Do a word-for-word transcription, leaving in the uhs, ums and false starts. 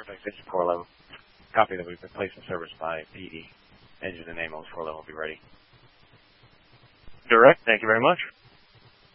Fairfax Engine four eleven. Copy that we've been placed in service by P E. Engine and A M O S four eleven will be ready. Direct, thank you very much.